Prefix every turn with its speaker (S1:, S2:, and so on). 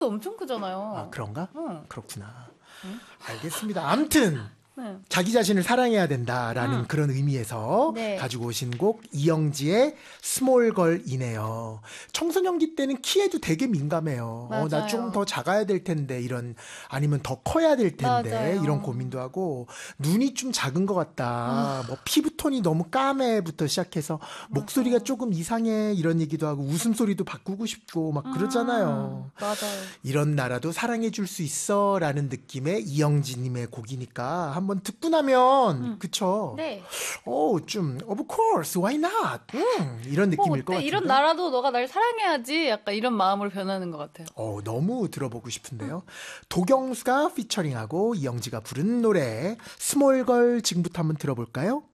S1: 엄청 크잖아요.
S2: 아, 그런가?
S1: 응.
S2: 그렇구나.
S1: 응?
S2: 알겠습니다. 아무튼
S1: 네.
S2: 자기 자신을 사랑해야 된다라는 그런 의미에서
S1: 네.
S2: 가지고 오신 곡 이영지의 스몰걸이네요. 청소년기 때는 키에도 되게 민감해요. 나 좀
S1: 맞아요.
S2: 더 작아야 될 텐데 이런 아니면 더 커야 될 텐데
S1: 맞아요.
S2: 이런 고민도 하고 눈이 좀 작은 것 같다. 뭐 피부톤이 너무 까매부터 시작해서 목소리가 조금 이상해 이런 얘기도 하고 웃음소리도 바꾸고 싶고 막 그러잖아요.
S1: 맞아요.
S2: 이런 나라도 사랑해 줄 수 있어 라는 느낌의 이영지님의 곡이니까 한번 듣고 나면 그쵸?
S1: 네.
S2: 좀 of course why not 이런
S1: 뭐
S2: 느낌일 것
S1: 어때?
S2: 같은데
S1: 이런 나라도 너가 날 사랑해야지. 약간 이런 마음으로 변하는 것 같아요.
S2: 너무 들어보고 싶은데요. 도경수가 피처링하고 이영지가 부른 노래 스몰걸 지금부터 한번 들어볼까요?